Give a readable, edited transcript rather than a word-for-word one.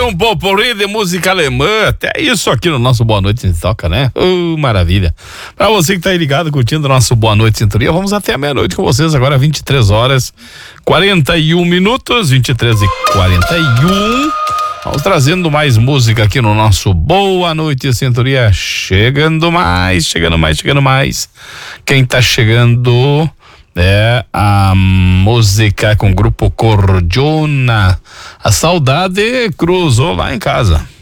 um popurrí de música alemã, até isso aqui no nosso Boa Noite se toca, né? Maravilha. Pra você que tá aí ligado, curtindo o nosso Boa Noite Sintonia, vamos até a meia-noite com vocês, agora 23 horas 41 minutos, 23h41. Vamos trazendo mais música aqui no nosso Boa Noite Sintonia, chegando mais. Quem tá chegando é a música com o grupo Cordiona. A saudade cruzou lá em casa.